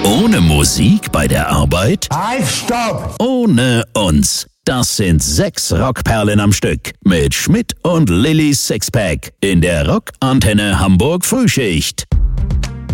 Ohne Musik bei der Arbeit? Halt, stopp! Ohne uns. Das sind 6 Rockperlen am Stück mit Schmidt und Lillys Sixpack in der Rockantenne Hamburg Frühschicht.